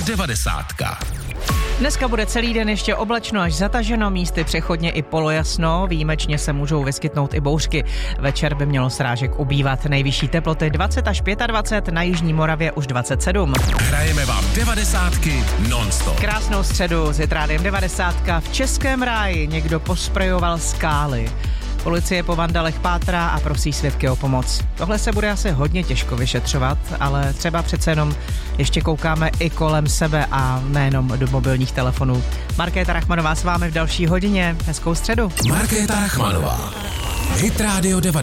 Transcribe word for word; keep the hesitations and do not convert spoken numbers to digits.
devadesátka. Dneska bude celý den ještě oblačno až zataženo, místy přechodně i polojasno, výjimečně se můžou vyskytnout i bouřky. Večer by mělo srážek ubývat, nejvyšší teploty dvacet až dvacet pět, na jižní Moravě už dvacet sedm. Hrajeme vám devadesátky non-stop. Krásnou středu s Hitrádiem devadesátka. V Českém ráji někdo posprejoval skály. Policie po vandalech pátrá a prosí svědky o pomoc. Tohle se bude asi hodně těžko vyšetřovat, ale třeba přece jenom ještě koukáme i kolem sebe a nejenom do mobilních telefonů. Markéta Rachmanová s vámi v další hodině. Hezkou středu. Markéta Rachmanová. Hitradio